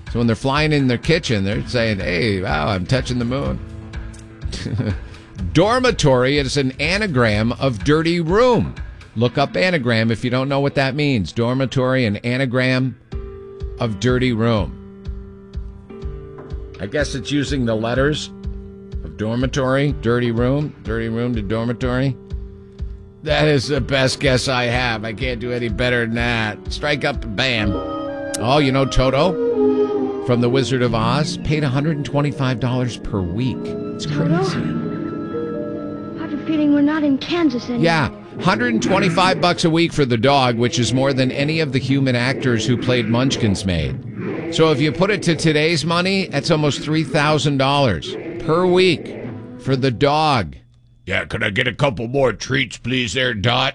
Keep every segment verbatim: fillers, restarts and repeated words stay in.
So when they're flying in their kitchen, they're saying, hey, wow, I'm touching the moon. Dormitory is an anagram of dirty room. Look up anagram if you don't know what that means. Dormitory, an anagram of dirty room. I guess it's using the letters of dormitory, dirty room, dirty room to dormitory. That is the best guess I have. I can't do any better than that. Strike up and bam. Oh, you know Toto from The Wizard of Oz paid one hundred twenty-five dollars per week. It's crazy. I have a feeling we're not in Kansas anymore. Yeah, one hundred twenty-five bucks a week for the dog, which is more than any of the human actors who played Munchkins made. So if you put it to today's money, that's almost three thousand dollars per week for the dog. Yeah, could I get a couple more treats, please, there, Dot?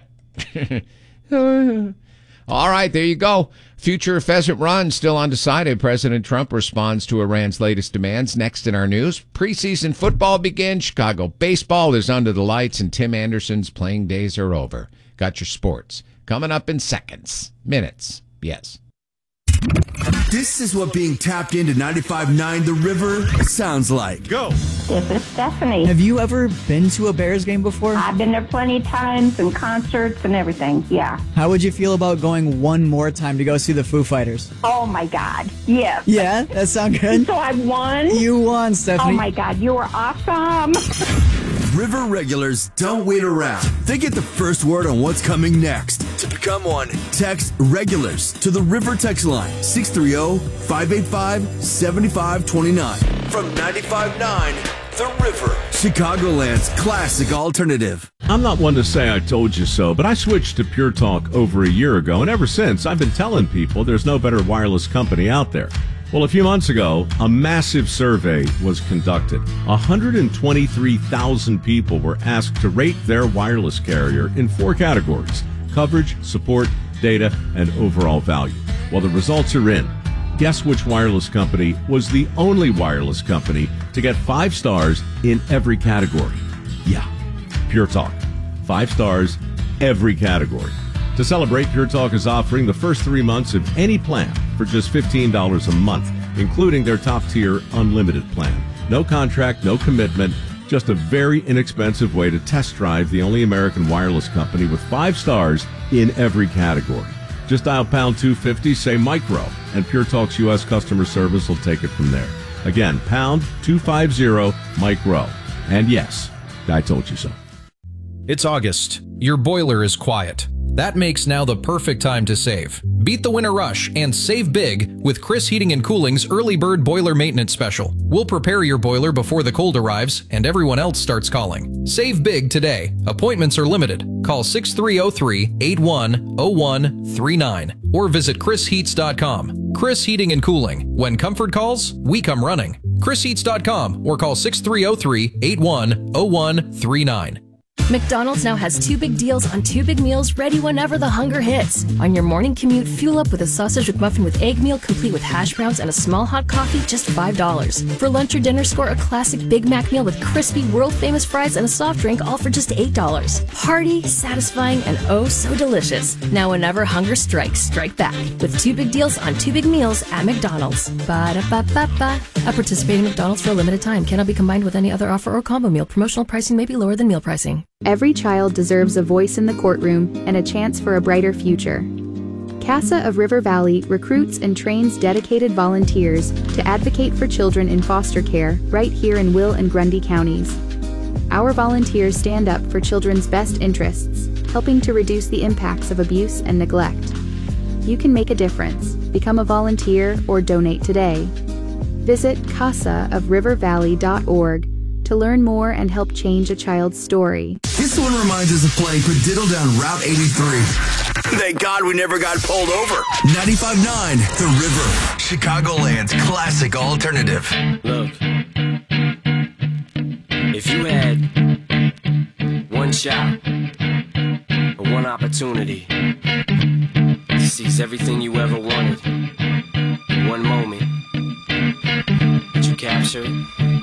All right, there you go. Future of Pheasant Run still undecided. President Trump responds to Iran's latest demands. Next in our news, preseason football begins. Chicago baseball is under the lights, and Tim Anderson's playing days are over. Got your sports coming up in seconds, minutes, yes. This is what being tapped into ninety-five point nine The River sounds like. Go. This is Stephanie. Have you ever been to a Bears game before? I've been there plenty of times and concerts and everything, yeah. How would you feel about going one more time to go see the Foo Fighters? Oh, my God. Yes. Yeah? That sound good? So I won? You won, Stephanie. Oh, my God. You were awesome. River regulars don't wait around. They get the first word on what's coming next. To become one, text regulars to the River text line six three zero, five eight five, seven five two nine. From ninety-five point nine The River, Chicagoland's classic alternative. I'm not one to say I told you so, but I switched to Pure Talk over a year ago, and ever since, I've been telling people there's no better wireless company out there. Well, a few months ago, a massive survey was conducted. one hundred twenty-three thousand people were asked to rate their wireless carrier in four categories: coverage, support, data, and overall value. Well, the results are in. Guess which wireless company was the only wireless company to get five stars in every category? Yeah, Pure Talk. Five stars, every category. To celebrate, Pure Talk is offering the first three months of any plan for just fifteen dollars a month, including their top-tier unlimited plan. No contract, no commitment, just a very inexpensive way to test drive the only American wireless company with five stars in every category. Just dial pound two fifty, say micro, and Pure Talk's U S customer service will take it from there. Again, pound two fifty, micro. And yes, I told you so. It's August. Your boiler is quiet. That makes now the perfect time to save. Beat the winter rush and save big with Chris Heating and Cooling's Early Bird Boiler Maintenance Special. We'll prepare your boiler before the cold arrives and everyone else starts calling. Save big today. Appointments are limited. Call six three zero three, eight one zero one three nine or visit chris heats dot com. Chris Heating and Cooling. When comfort calls, we come running. chris heats dot com or call six three zero three, eight one zero one three nine. McDonald's now has two big deals on two big meals ready whenever the hunger hits. On your morning commute, fuel up with a sausage McMuffin with egg meal complete with hash browns and a small hot coffee, just five dollars. For lunch or dinner, score a classic Big Mac meal with crispy, world-famous fries and a soft drink, all for just eight dollars. Hearty, satisfying, and oh so delicious. Now whenever hunger strikes, strike back with two big deals on two big meals at McDonald's. Ba-da-ba-ba-ba. A participating McDonald's for a limited time. Cannot be combined with any other offer or combo meal. Promotional pricing may be lower than meal pricing. Every child deserves a voice in the courtroom and a chance for a brighter future. CASA of River Valley recruits and trains dedicated volunteers to advocate for children in foster care right here in Will and Grundy counties. Our volunteers stand up for children's best interests, helping to reduce the impacts of abuse and neglect. You can make a difference. Become a volunteer or donate today. Visit casa of river valley dot org to learn more and help change a child's story. This one reminds us of playing Pradiddle down Route eighty-three. Thank God we never got pulled over. ninety-five point nine The River, Chicagoland's classic alternative. Look, if you had one shot or one opportunity to seize everything you ever wanted in one moment, would you capture it?